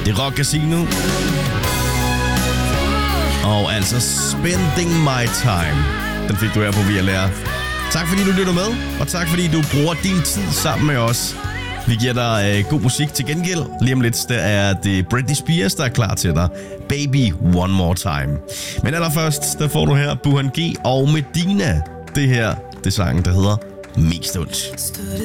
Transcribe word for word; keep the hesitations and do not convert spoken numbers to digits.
Det er Rock Casino. Og altså Spending My Time. Den fik du her på V L R. Tak fordi du lytter med, og tak fordi du bruger din tid sammen med os. Vi giver dig øh, god musik til gengæld. Lige om lidt, der er det Britney Spears, der er klar til dig. Baby One More Time. Men allerførst, der får du her Buhan G og Medina. Det her, det sang, der hedder Mest Ondt.